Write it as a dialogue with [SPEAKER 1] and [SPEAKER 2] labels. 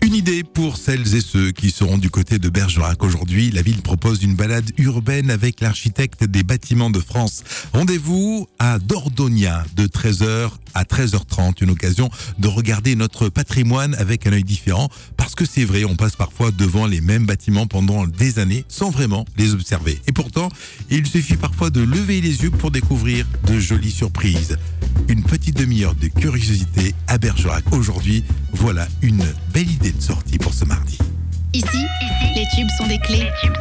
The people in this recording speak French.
[SPEAKER 1] Une idée pour celles et ceux qui seront du côté de Bergerac. Aujourd'hui, la ville propose une balade urbaine avec l'architecte des bâtiments de France. Rendez-vous à Dordogne de 13h à 13h30. Une occasion de regarder notre patrimoine avec un œil différent. Parce que c'est vrai, on passe parfois devant les mêmes bâtiments pendant des années sans vraiment les observer. Et pourtant, il suffit parfois de lever les yeux pour découvrir de jolies surprises. Une petite demi-heure de curiosité à Bergerac. Aujourd'hui, voilà une belle idée de sortie pour ce mardi.
[SPEAKER 2] Ici, les tubes sont des clés.